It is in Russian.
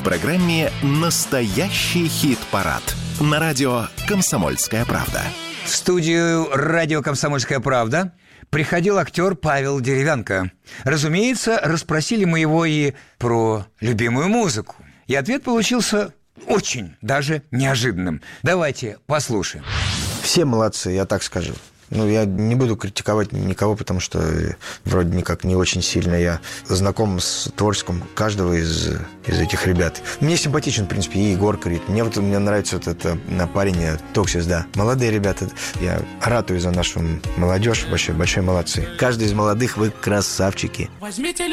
программе «Настоящий хит-парад» на радио «Комсомольская правда». В студию радио «Комсомольская правда» приходил актер Павел Деревянко. Разумеется, расспросили мы его и про любимую музыку. И ответ получился очень даже неожиданным. Давайте послушаем. Все молодцы, я так скажу. Я не буду критиковать никого, потому что вроде никак не очень сильно я знаком с творчеством каждого из этих ребят. Мне симпатичен, в принципе, и Егор Крид. Мне нравится вот это парень Токсис, да. Молодые ребята. Я ратую за нашу молодежь. Большой молодцы. Каждый из молодых, вы красавчики. Возьмите